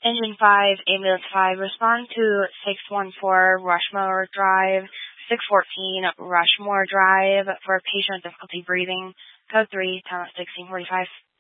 Engine 5, Ambulance 5, respond to 614 Rushmore Drive, 614 Rushmore Drive for a patient with difficulty breathing. Code 3, time of 1645.